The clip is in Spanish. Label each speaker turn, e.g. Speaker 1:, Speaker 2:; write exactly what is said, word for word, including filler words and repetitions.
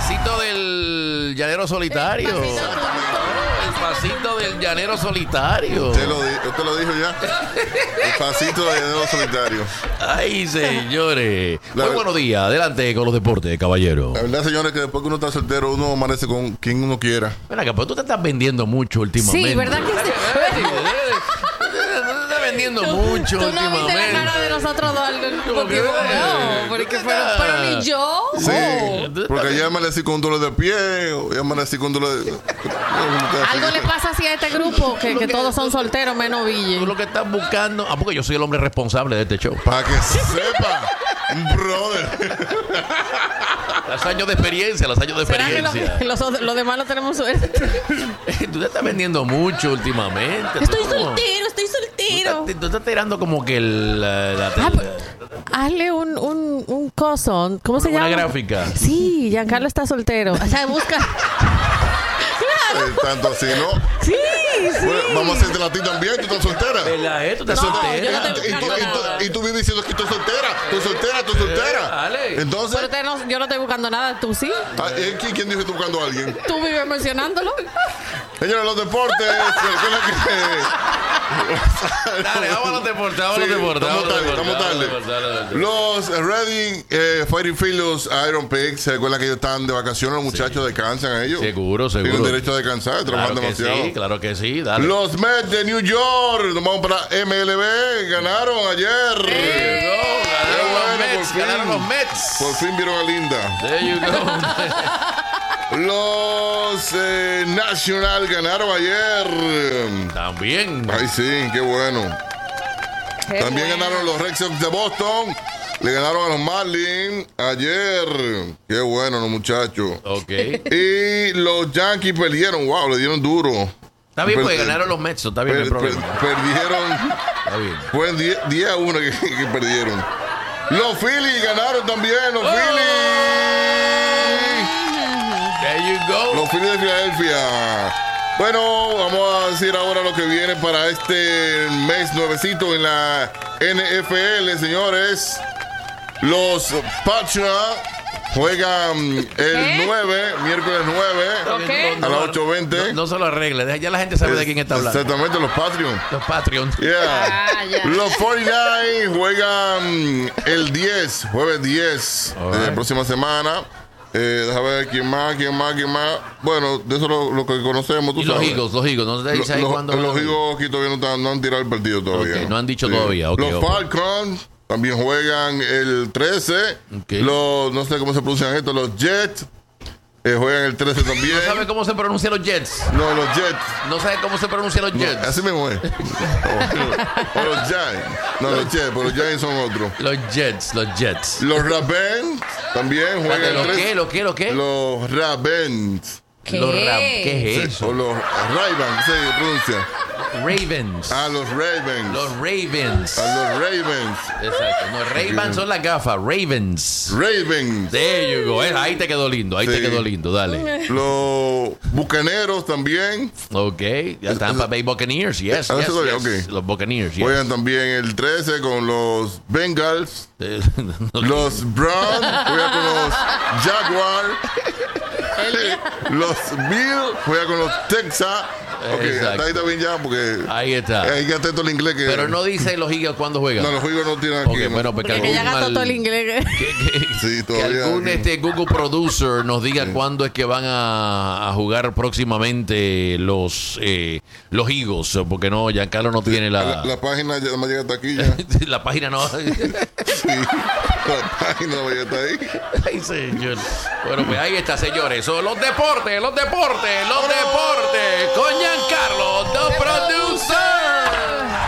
Speaker 1: pasito del llanero solitario. El pasito del llanero solitario.
Speaker 2: Usted lo, usted lo dijo ya. El pasito del llanero solitario.
Speaker 1: Ay, señores.
Speaker 2: La
Speaker 1: Muy
Speaker 2: ver-
Speaker 1: buenos días. Adelante con los deportes, caballero.
Speaker 2: La verdad, señores, que después que uno está soltero, uno amanece con quien uno quiera.
Speaker 1: Ven acá, pero tú te estás vendiendo mucho últimamente.
Speaker 3: Sí, ¿verdad que sí?
Speaker 1: Tú te estás vendiendo mucho
Speaker 3: Tú no
Speaker 1: últimamente.
Speaker 3: viste la cara de nosotros dos.
Speaker 1: ¿Cómo que?
Speaker 3: No, porque fueron, pero ni yo.
Speaker 2: Sí,
Speaker 1: Oh.
Speaker 2: porque ayer amanecí con dolor de pie, hoy amanecí con dolor de...
Speaker 3: Algo le pasa así a este grupo, que, que todos son solteros, menos
Speaker 1: Tú
Speaker 3: Ville.
Speaker 1: lo que estás buscando. Ah, porque yo soy el hombre responsable de este show.
Speaker 2: Para que sepa, brother.
Speaker 1: Los años de experiencia, los años de
Speaker 3: ¿Será que
Speaker 1: experiencia.
Speaker 3: los, los, los demás no tenemos suerte?
Speaker 1: Tú te estás vendiendo mucho últimamente.
Speaker 3: Estoy
Speaker 1: Tú como-
Speaker 3: soltero, estoy
Speaker 1: Tú
Speaker 3: soltero.
Speaker 1: estás, tú estás tirando como que el, la, la-
Speaker 3: Ah, pues, hazle un, un, un coso. ¿Cómo se
Speaker 1: una
Speaker 3: llama?
Speaker 1: gráfica.
Speaker 3: Sí, Giancarlo está soltero. O sea, busca.
Speaker 2: Eh, tanto así, ¿no?
Speaker 3: Sí, sí.
Speaker 2: Bueno, vamos a hacerte a ti también, tú estás soltera.
Speaker 1: ¿Verdad, eh? Tú estás
Speaker 3: No,
Speaker 1: soltera.
Speaker 3: yo no
Speaker 2: Y,
Speaker 3: te-
Speaker 2: y tú, y, tú, y tú vives diciendo que estoy soltera, estoy soltera, estoy soltera.
Speaker 1: dale.
Speaker 2: Entonces,
Speaker 3: Pero usted no- yo no estoy buscando nada, tú sí.
Speaker 2: ah, ¿eh, ¿quién, quién dijo que estoy buscando a alguien?
Speaker 3: Tú vives mencionándolo.
Speaker 2: Señores, los deportes, recuerda que...
Speaker 1: Dale, vamos a los deportes, vamos a los
Speaker 2: Sí,
Speaker 1: deportes.
Speaker 2: estamos
Speaker 1: vamos a los
Speaker 2: tarde,
Speaker 1: deportes,
Speaker 2: estamos tarde.
Speaker 1: vamos a los deportes.
Speaker 2: Los Reading eh, Fighting Phillies Iron Pigs, se recuerda que ellos están de vacaciones, los muchachos descansan a ellos.
Speaker 1: Seguro, seguro.
Speaker 2: Tienen derecho a descansar, trabajan
Speaker 1: Claro que
Speaker 2: demasiado.
Speaker 1: sí, claro que sí, dale.
Speaker 2: Los Mets de New York, nos vamos para M L B, ganaron ayer.
Speaker 1: There you go,
Speaker 2: Qué
Speaker 1: ganaron los
Speaker 2: bueno,
Speaker 1: Mets,
Speaker 2: por fin.
Speaker 1: ganaron los Mets.
Speaker 2: Por fin vieron a Linda.
Speaker 1: There you go.
Speaker 2: Los eh, National ganaron ayer.
Speaker 1: También.
Speaker 2: Ay, sí, qué bueno. También ganaron los Red Sox de Boston. Le ganaron a los Marlins ayer. Qué bueno, los muchachos.
Speaker 1: Ok.
Speaker 2: Y los Yankees perdieron. Wow, le dieron duro.
Speaker 1: Está bien,
Speaker 2: Per-
Speaker 1: porque ganaron los Mets, está bien, no hay
Speaker 2: per-
Speaker 1: problema.
Speaker 2: per- perdieron.
Speaker 1: Está bien.
Speaker 2: Fue diez a uno que, que perdieron. Los Phillies ganaron también. Los
Speaker 1: Oh.
Speaker 2: Phillies.
Speaker 1: There you go.
Speaker 2: Los Phillies de Filadelfia. Bueno, vamos a decir ahora lo que viene para este mes nuevecito en la N F L, señores. Los Patriots juegan el
Speaker 3: ¿Qué?
Speaker 2: nueve, miércoles nueve,
Speaker 3: Ok.
Speaker 2: a las ocho veinte.
Speaker 1: No, no se lo arregle, deja- ya la gente sabe de quién está hablando.
Speaker 2: Exactamente, los Patriots.
Speaker 1: Los Patreons.
Speaker 2: Yeah.
Speaker 3: Ah, ya.
Speaker 2: Los cuarenta y nueve juegan el diez, jueves diez,
Speaker 1: All
Speaker 2: de la
Speaker 1: right.
Speaker 2: próxima semana. Eh, déjame ver quién más, quién más, quién más. Bueno, de eso lo, lo que conocemos, tú
Speaker 1: Y los
Speaker 2: sabes.
Speaker 1: Eagles, los Eagles, no te
Speaker 2: Lo-
Speaker 1: dice ahí
Speaker 2: los,
Speaker 1: cuándo.
Speaker 2: los Eagles aquí todavía no, están- no han tirado el partido todavía.
Speaker 1: Ok, no han dicho todavía, ok,
Speaker 2: los
Speaker 1: ok.
Speaker 2: Falcons también juegan el trece.
Speaker 1: Ok.
Speaker 2: Los, no sé cómo se pronuncian esto, los Jets eh, juegan el trece también.
Speaker 1: ¿No sabe cómo se pronuncian los Jets?
Speaker 2: No, los Jets.
Speaker 1: ¿No sabe cómo se pronuncian los
Speaker 2: No,
Speaker 1: Jets?
Speaker 2: así mismo es. O los Giants. No, los Jets, pero los Giants son otros.
Speaker 1: Los Jets, los Jets.
Speaker 2: Los Ravens también juegan el
Speaker 1: ¿Lo
Speaker 2: trece.
Speaker 1: qué, lo qué, lo qué?
Speaker 2: Los Ravens.
Speaker 3: ¿Qué?
Speaker 1: Los Ram- ¿Qué es
Speaker 2: O
Speaker 1: eso?
Speaker 2: los Ravens, se pronuncia.
Speaker 1: Ravens.
Speaker 2: A los Ravens.
Speaker 1: Los Ravens.
Speaker 2: A los Ravens.
Speaker 1: Exacto. No, Ray-Ban son las gafas. Ravens.
Speaker 2: Ravens.
Speaker 1: There you go. Eh, Ahí te quedó lindo. Ahí te
Speaker 2: Sí.
Speaker 1: quedó lindo. Dale.
Speaker 2: Los Bucaneros también
Speaker 1: Ok. Ya Tampa Bay Buccaneers. Yes.
Speaker 2: Ah,
Speaker 1: yes,
Speaker 2: eso todavía,
Speaker 1: yes.
Speaker 2: ok.
Speaker 1: Los Buccaneers. Yes.
Speaker 2: juegan también el trece con los Bengals.
Speaker 1: Eh,
Speaker 2: Los Browns juegan con los Jaguars. Los Bills juegan con los Texas. Ok,
Speaker 1: Exacto.
Speaker 2: hasta ahí está bien ya porque
Speaker 1: Ahí está.
Speaker 2: hay que atento al inglés que.
Speaker 1: Pero no dice los Eagles cuándo juegan.
Speaker 2: No, los juegos no tienen aquí.
Speaker 1: Ok,
Speaker 2: ¿no?
Speaker 1: bueno, pues que
Speaker 3: Porque que ya
Speaker 1: algún
Speaker 3: gastó
Speaker 1: mal-
Speaker 3: todo el inglés.
Speaker 1: que, que-
Speaker 2: Sí,
Speaker 1: que
Speaker 2: todavía
Speaker 1: algún
Speaker 2: aquí.
Speaker 1: este Google Producer nos diga cuándo es que van a, a jugar próximamente los eh, los Eagles, porque no, Giancarlo no tiene
Speaker 2: La,
Speaker 1: la,
Speaker 2: la página ya me llega hasta aquí ya.
Speaker 1: la página no.
Speaker 2: Sí, la página no llega hasta ahí.
Speaker 1: Ay, señor. Bueno, pues ahí está, señores. Son los deportes, los deportes, los deportes con Giancarlo, the producer.